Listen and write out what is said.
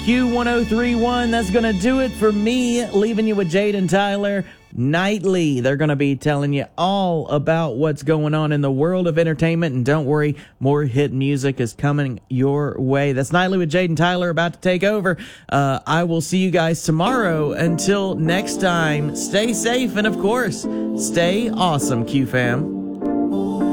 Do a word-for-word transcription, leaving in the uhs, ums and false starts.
Q one oh three point one. That's going to do it for me, leaving you with Jade and Tyler. Nightly, they're going to be telling you all about what's going on in the world of entertainment. And don't worry, more hit music is coming your way. That's Nightly with Jade and Tyler about to take over. Uh, I will see you guys tomorrow. Until next time, stay safe and, of course, stay awesome, Q fam.